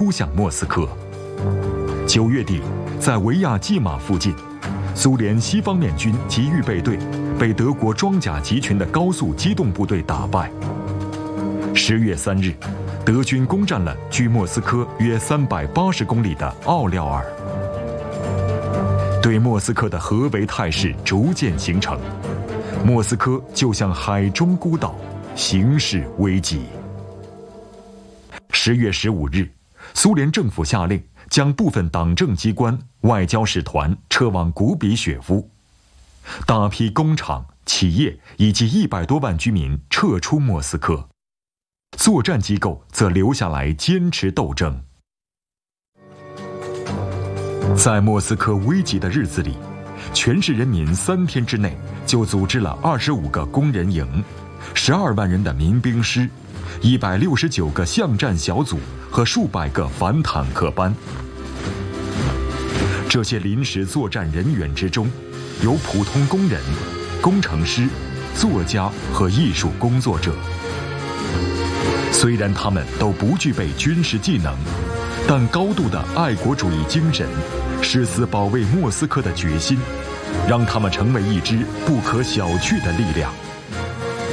扑向莫斯科。9月底，在维亚季马附近，苏联西方面军及预备队被德国装甲集群的高速机动部队打败。10月3日，德军攻占了距莫斯科约380公里的奥廖尔。对莫斯科的合围态势逐渐形成，莫斯科就像海中孤岛，形势危急。10月15日，苏联政府下令将部分党政机关、外交使团撤往古比雪夫，大批工厂、企业以及100多万居民撤出莫斯科，作战机构则留下来坚持斗争。在莫斯科危急的日子里，全市人民3天之内就组织了25个工人营、12万人的民兵师、169个巷战小组和数百个反坦克班。这些临时作战人员之中，有普通工人、工程师、作家和艺术工作者。虽然他们都不具备军事技能，但高度的爱国主义精神、誓死保卫莫斯科的决心，让他们成为一支不可小觑的力量。